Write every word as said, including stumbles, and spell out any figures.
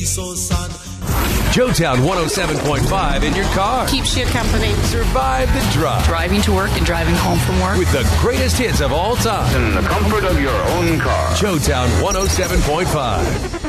so sad. Joetown one oh seven point five in your car. Keeps you company. Survive the drive. Driving to work and driving home from work. With the greatest hits of all time. In the comfort of your own car. Joetown one oh seven point five.